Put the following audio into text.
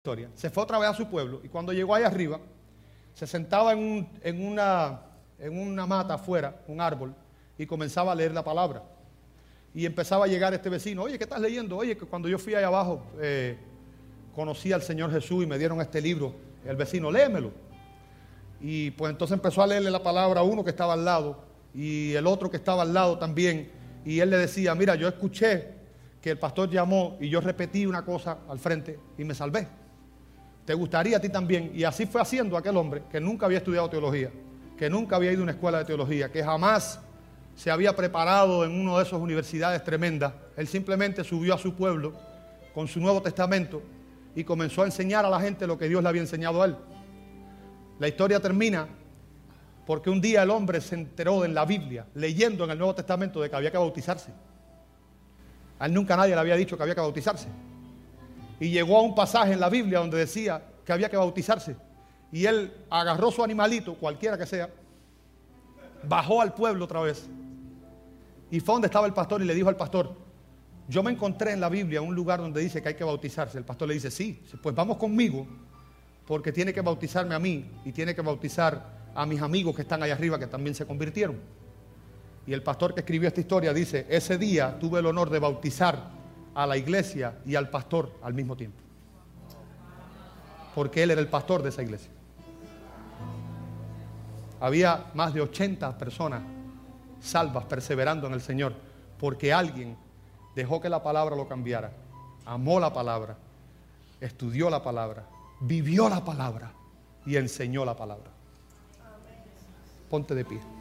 historia. Se fue otra vez a su pueblo y cuando llegó ahí arriba, se sentaba en una mata afuera, un árbol, y comenzaba a leer la palabra. Y empezaba a llegar este vecino: oye, ¿qué estás leyendo? Oye, que cuando yo fui allá abajo conocí al Señor Jesús y me dieron este libro. El vecino: léemelo. Y pues entonces empezó a leerle la palabra a uno que estaba al lado y el otro que estaba al lado también. Y él le decía: mira, yo escuché que el pastor llamó y yo repetí una cosa al frente y me salvé. ¿Te gustaría a ti también? Y así fue haciendo aquel hombre que nunca había estudiado teología, que nunca había ido a una escuela de teología, que jamás se había preparado en una de esas universidades tremendas. Él simplemente subió a su pueblo con su Nuevo Testamento y comenzó a enseñar a la gente lo que Dios le había enseñado a él. La historia termina porque un día el hombre se enteró en la Biblia, leyendo en el Nuevo Testamento, de que había que bautizarse. A él nunca nadie le había dicho que había que bautizarse. Y llegó a un pasaje en la Biblia donde decía que había que bautizarse. Y él agarró su animalito, cualquiera que sea, bajó al pueblo otra vez. Y fue donde estaba el pastor y le dijo al pastor: yo me encontré en la Biblia un lugar donde dice que hay que bautizarse. El pastor le dice: sí, pues vamos conmigo, porque tiene que bautizarme a mí y tiene que bautizar a mis amigos que están allá arriba, que también se convirtieron. Y el pastor que escribió esta historia dice: ese día tuve el honor de bautizar a la iglesia y al pastor al mismo tiempo, porque él era el pastor de esa iglesia. Había más de 80 personas salvas, perseverando en el Señor, porque alguien dejó que la palabra lo cambiara, amó la palabra, estudió la palabra, vivió la palabra y enseñó la palabra. Ponte de pie.